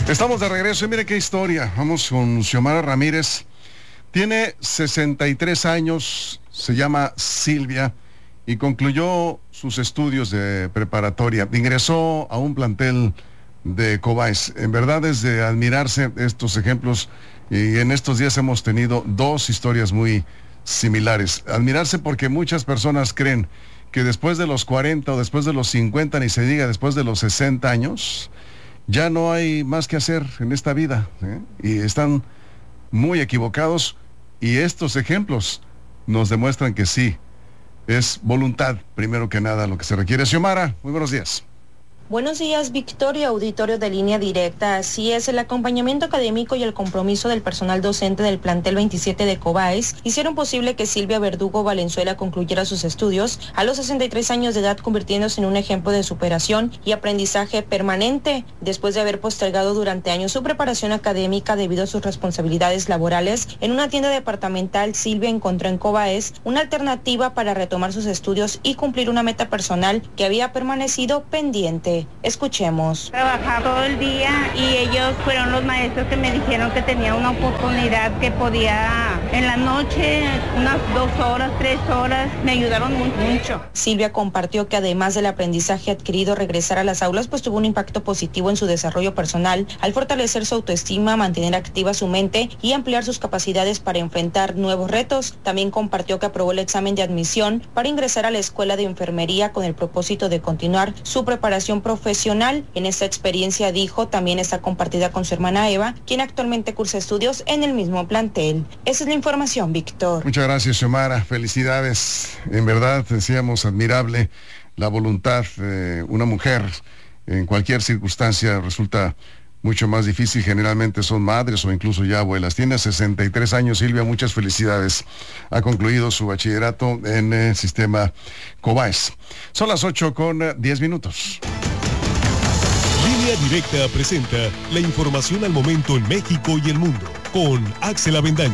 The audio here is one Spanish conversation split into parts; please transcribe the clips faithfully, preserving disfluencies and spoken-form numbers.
Estamos de regreso y mire qué historia. Vamos con Xiomara Ramírez. Tiene sesenta y tres años, se llama Silvia y concluyó sus estudios de preparatoria. Ingresó a un plantel de Cobáez. En verdad es de admirarse estos ejemplos y en estos días hemos tenido dos historias muy similares. Admirarse porque muchas personas creen que después de los cuarenta o después de los cincuenta, ni se diga después de los sesenta años, ya no hay más que hacer en esta vida, ¿eh? Y están muy equivocados y estos ejemplos nos demuestran que sí, es voluntad primero que nada lo que se requiere. Xiomara, muy buenos días. Buenos días, Victoria, auditorio de Línea Directa. Así es, el acompañamiento académico y el compromiso del personal docente del plantel veintisiete de Cobáez hicieron posible que Silvia Verdugo Valenzuela concluyera sus estudios a los sesenta y tres años de edad, convirtiéndose en un ejemplo de superación y aprendizaje permanente. Después de haber postergado durante años su preparación académica debido a sus responsabilidades laborales en una tienda departamental, Silvia encontró en Cobáez una alternativa para retomar sus estudios y cumplir una meta personal que había permanecido pendiente. Escuchemos. Trabajaba todo el día y ellos fueron los maestros que me dijeron que tenía una oportunidad que podía en la noche, unas dos horas, tres horas, me ayudaron mucho. Silvia compartió que además del aprendizaje adquirido, regresar a las aulas pues tuvo un impacto positivo en su desarrollo personal al fortalecer su autoestima, mantener activa su mente y ampliar sus capacidades para enfrentar nuevos retos. También compartió que aprobó el examen de admisión para ingresar a la escuela de enfermería con el propósito de continuar su preparación profesional. En esta experiencia, dijo, también está compartida con su hermana Eva, quien actualmente cursa estudios en el mismo plantel. Esa es la información, Víctor. Muchas gracias, Xiomara. Felicidades. En verdad, decíamos, admirable la voluntad de una mujer. En cualquier circunstancia resulta mucho más difícil. Generalmente son madres o incluso ya abuelas. Tiene sesenta y tres años, Silvia. Muchas felicidades. Ha concluido su bachillerato en el sistema Cobáez. Son las ocho con diez minutos. Línea Directa presenta la información al momento en México y el mundo con Axel Avendaño.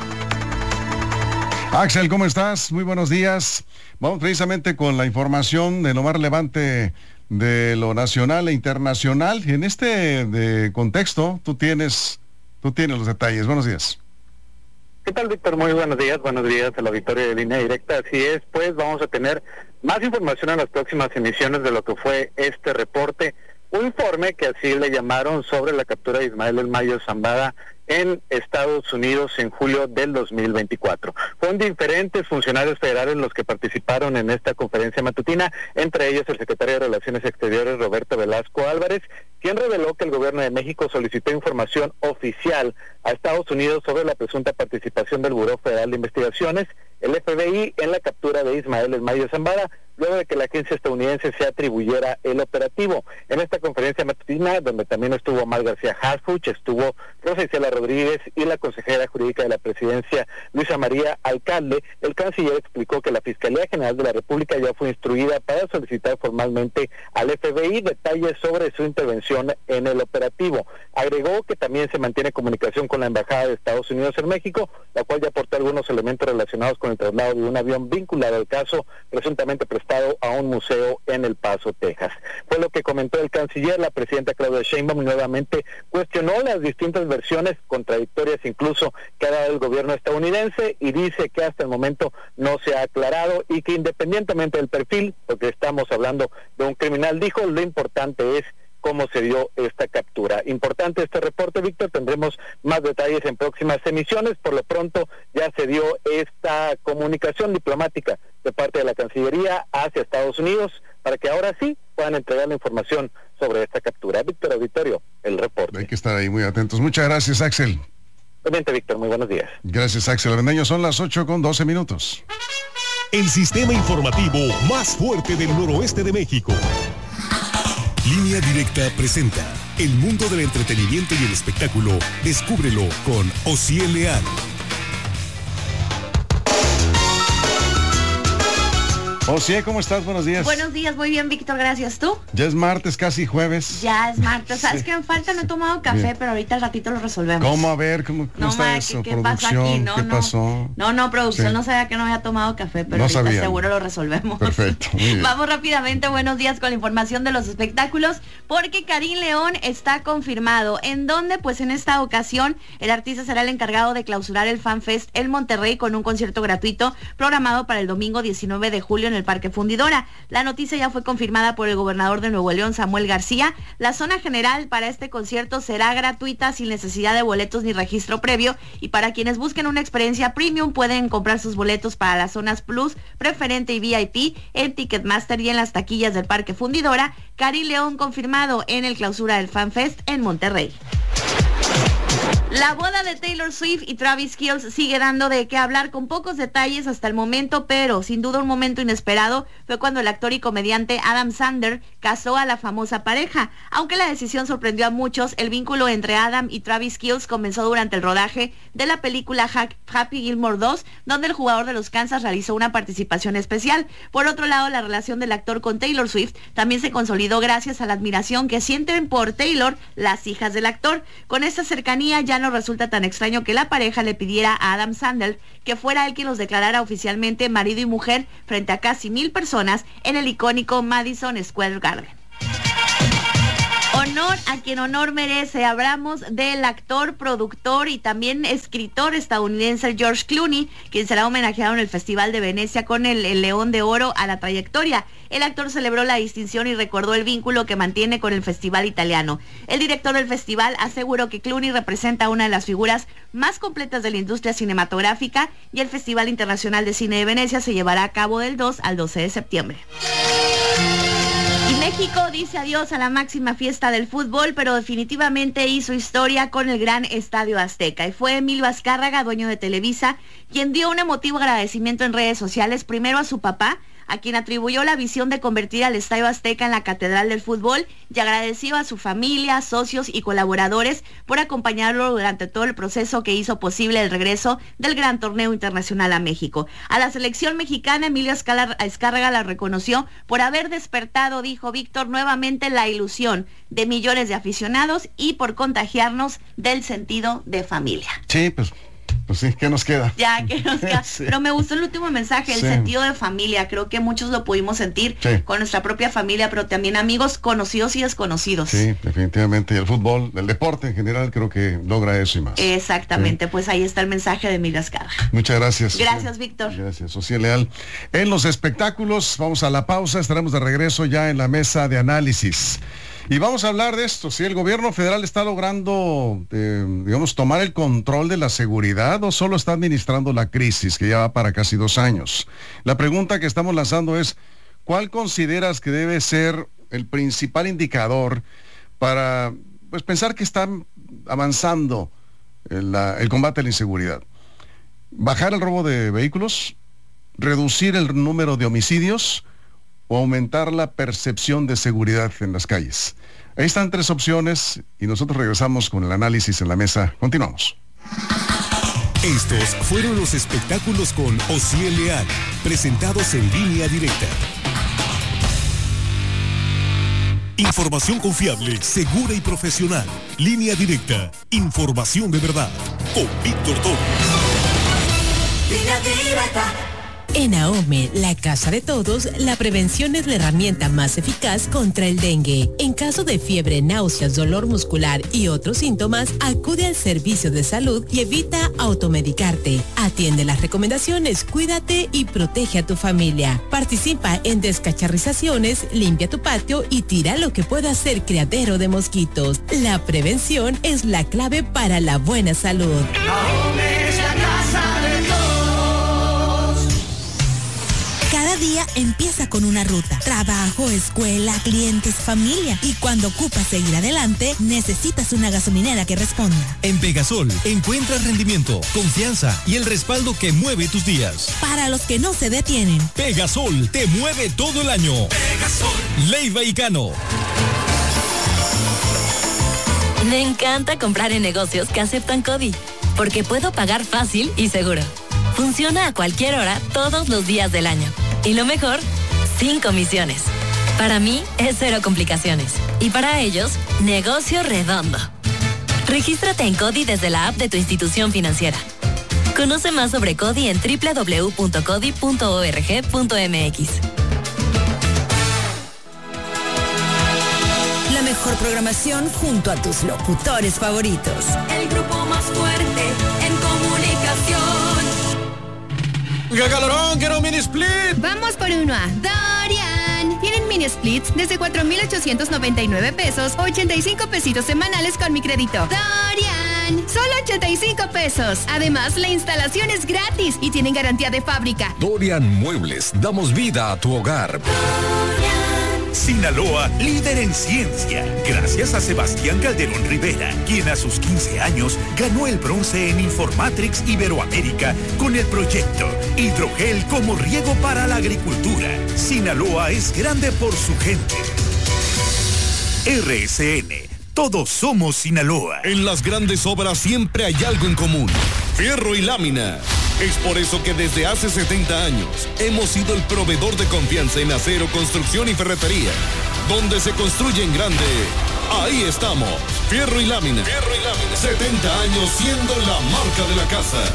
Axel, ¿cómo estás? Muy buenos días. Vamos precisamente con la información de lo más relevante de lo nacional e internacional. Y en este de contexto, tú tienes, tú tienes los detalles. Buenos días. ¿Qué tal, Víctor? Muy buenos días. Buenos días a la auditorio de Línea Directa. Así es, pues vamos a tener más información en las próximas emisiones de lo que fue este reporte. Un informe que así le llamaron sobre la captura de Ismael El Mayo Zambada en Estados Unidos en julio del dos mil veinticuatro. Fueron diferentes funcionarios federales los que participaron en esta conferencia matutina, entre ellos el secretario de Relaciones Exteriores, Roberto Velasco Álvarez, quien reveló que el gobierno de México solicitó información oficial a Estados Unidos sobre la presunta participación del Buró Federal de Investigaciones, el F B I, en la captura de Ismael El Mayo Zambada, luego de que la agencia estadounidense se atribuyera el operativo. En esta conferencia matutina, donde también estuvo Omar García Harfuch, estuvo Rosa Isela Rodríguez y la consejera jurídica de la presidencia, Luisa María Alcalde, el canciller explicó que la Fiscalía General de la República ya fue instruida para solicitar formalmente al F B I detalles sobre su intervención en el operativo. Agregó que también se mantiene comunicación con la Embajada de Estados Unidos en México, la cual ya aportó algunos elementos relacionados con el traslado de un avión vinculado al caso, presuntamente prestado a un museo en El Paso, Texas. Fue lo que comentó el canciller. La presidenta Claudia Sheinbaum nuevamente cuestionó las distintas versiones contradictorias incluso que ha dado el gobierno estadounidense y dice que hasta el momento no se ha aclarado y que independientemente del perfil, porque estamos hablando de un criminal, dijo, lo importante es cómo se dio esta captura. Importante este reporte, Víctor, tendremos más detalles en próximas emisiones. Por lo pronto ya se dio esta comunicación diplomática de parte de la Cancillería hacia Estados Unidos para que ahora sí puedan entregar la información sobre esta captura. Víctor, auditorio, el reporte. Hay que estar ahí muy atentos. Muchas gracias, Axel. Obviamente, Víctor, muy buenos días. Gracias, Axel Avendaño. Son las ocho con doce minutos. El sistema informativo más fuerte del noroeste de México. Línea Directa presenta el mundo del entretenimiento y el espectáculo. Descúbrelo con Osiel Leal. Osiel, ¿cómo estás? Buenos días. Buenos días, muy bien, Víctor, gracias. ¿Tú? Ya es martes, casi jueves. Ya es martes. ¿Sabes Sí. qué me falta? No he tomado café, Bien. pero ahorita al ratito lo resolvemos. ¿Cómo? A ver, ¿cómo, cómo No, está ma, eso? ¿qué, qué pasa Producción, aquí? No, ¿qué no. pasó? No, no, producción Sí. no sabía que no había tomado café, pero No ahorita sabían. seguro lo resolvemos. Perfecto, muy bien. Vamos rápidamente, buenos días con la información de los espectáculos, porque Karim León está confirmado. ¿En dónde? Pues en esta ocasión el artista será el encargado de clausurar el Fan Fest en Monterrey con un concierto gratuito programado para el domingo diecinueve de julio en el Parque Fundidora. La noticia ya fue confirmada por el gobernador de Nuevo León, Samuel García. La zona general para este concierto será gratuita sin necesidad de boletos ni registro previo, y para quienes busquen una experiencia premium pueden comprar sus boletos para las zonas Plus, Preferente y V I P en Ticketmaster y en las taquillas del Parque Fundidora. Karim León confirmado en el clausura del Fan Fest en Monterrey. La boda de Taylor Swift y Travis Kelce sigue dando de qué hablar con pocos detalles hasta el momento, pero sin duda un momento inesperado fue cuando el actor y comediante Adam Sandler casó a la famosa pareja. Aunque la decisión sorprendió a muchos, el vínculo entre Adam y Travis Kelce comenzó durante el rodaje de la película Happy Gilmore dos, donde el jugador de los Kansas realizó una participación especial. Por otro lado, la relación del actor con Taylor Swift también se consolidó gracias a la admiración que sienten por Taylor las hijas del actor. Con esta cercanía ya no resulta tan extraño que la pareja le pidiera a Adam Sandler que fuera él quien los declarara oficialmente marido y mujer frente a casi mil personas en el icónico Madison Square Garden. Honor a quien honor merece. Hablamos del actor, productor y también escritor estadounidense George Clooney, quien será homenajeado en el Festival de Venecia con el, el León de Oro a la trayectoria. El actor celebró la distinción y recordó el vínculo que mantiene con el festival italiano. El director del festival aseguró que Clooney representa una de las figuras más completas de la industria cinematográfica, y el Festival Internacional de Cine de Venecia se llevará a cabo del dos al doce de septiembre. Y México dice adiós a la máxima fiesta del fútbol, pero definitivamente hizo historia con el gran Estadio Azteca. Y fue Emilio Azcárraga, dueño de Televisa, quien dio un emotivo agradecimiento en redes sociales, primero a su papá, a quien atribuyó la visión de convertir al Estadio Azteca en la catedral del fútbol, y agradeció a su familia, socios y colaboradores por acompañarlo durante todo el proceso que hizo posible el regreso del gran torneo internacional a México. A la selección mexicana, Emilio Azcárraga la reconoció por haber despertado, dijo Víctor, nuevamente la ilusión de millones de aficionados y por contagiarnos del sentido de familia. Sí, pues, pues sí, ¿qué nos queda? Ya, que nos queda. Sí. Pero me gustó el último mensaje, el Sí. sentido de familia. Creo que muchos lo pudimos sentir Sí. con nuestra propia familia, pero también amigos conocidos y desconocidos. Sí, definitivamente. Y el fútbol, el deporte en general, creo que logra eso y más. Exactamente, pues ahí está el mensaje de Emilio Azcárraga. Muchas gracias. Gracias, Víctor. Gracias, Osiel Leal. En los espectáculos, vamos a la pausa, estaremos de regreso ya en la mesa de análisis. Y vamos a hablar de esto, si el gobierno federal está logrando, eh, digamos, tomar el control de la seguridad o solo está administrando la crisis que ya va para casi dos años. La pregunta que estamos lanzando es, ¿cuál consideras que debe ser el principal indicador para, pues, pensar que está avanzando el, la- el combate a la inseguridad? ¿Bajar el robo de vehículos? ¿Reducir el número de homicidios? ¿O aumentar la percepción de seguridad en las calles? Ahí están tres opciones y nosotros regresamos con el análisis en la mesa. Continuamos. Estos fueron los espectáculos con Osiel Leal, presentados en Línea Directa. Información confiable, segura y profesional. Línea Directa, información de verdad. Con Víctor Torres. Línea Directa. En AOME, la casa de todos, la prevención es la herramienta más eficaz contra el dengue. En caso de fiebre, náuseas, dolor muscular y otros síntomas, acude al servicio de salud y evita automedicarte. Atiende las recomendaciones, cuídate y protege a tu familia. Participa en descacharrizaciones, limpia tu patio y tira lo que pueda ser criadero de mosquitos. La prevención es la clave para la buena salud. AOME es la casa de todos. Cada día empieza con una ruta. Trabajo, escuela, clientes, familia. Y cuando ocupas seguir adelante, necesitas una gasolinera que responda. En Pegasol encuentras rendimiento, confianza y el respaldo que mueve tus días. Para los que no se detienen. Pegasol te mueve todo el año. Pegasol. Leiva y Cano. Me encanta comprar en negocios que aceptan CODI, porque puedo pagar fácil y seguro. Funciona a cualquier hora, todos los días del año. Y lo mejor sin comisiones. Para mí es cero complicaciones. Y para ellos, negocio redondo. Regístrate en CODI desde la app de tu institución financiera. Conoce más sobre CODI en doble u doble u doble u punto codi punto org punto m x. La mejor programación junto a tus locutores favoritos. El grupo más fuerte en comunicación. ¡Qué calorón! ¡Quiero un mini split! Vamos por uno a Dorian. Tienen mini splits desde cuatro mil ochocientos noventa y nueve pesos, ochenta y cinco pesitos semanales con mi crédito. Dorian, solo ochenta y cinco pesos. Además, la instalación es gratis y tienen garantía de fábrica. Dorian Muebles, damos vida a tu hogar. Sinaloa, líder en ciencia, gracias a Sebastián Calderón Rivera, quien a sus quince años ganó el bronce en Informatrix Iberoamérica con el proyecto Hidrogel como riego para la agricultura. Sinaloa es grande por su gente. R S N, todos somos Sinaloa. En las grandes obras siempre hay algo en común: fierro y lámina. Es por eso que desde hace setenta años hemos sido el proveedor de confianza en acero, construcción y ferretería. Donde se construye en grande, ahí estamos. Fierro y lámina. Fierro y lámina. setenta años siendo la marca de la casa.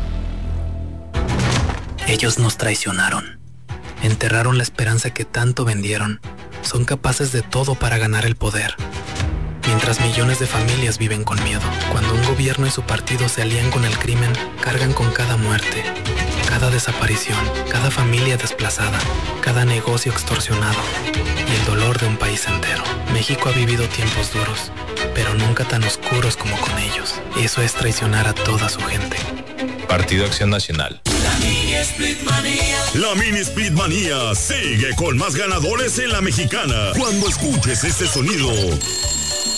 Ellos nos traicionaron. Enterraron la esperanza que tanto vendieron. Son capaces de todo para ganar el poder. Mientras millones de familias viven con miedo, cuando un gobierno y su partido se alían con el crimen, cargan con cada muerte, cada desaparición, cada familia desplazada, cada negocio extorsionado y el dolor de un país entero. México ha vivido tiempos duros, pero nunca tan oscuros como con ellos. Eso es traicionar a toda su gente. Partido Acción Nacional. La Mini Split Manía. La Mini Split Manía sigue con más ganadores en la Mexicana. Cuando escuches este sonido,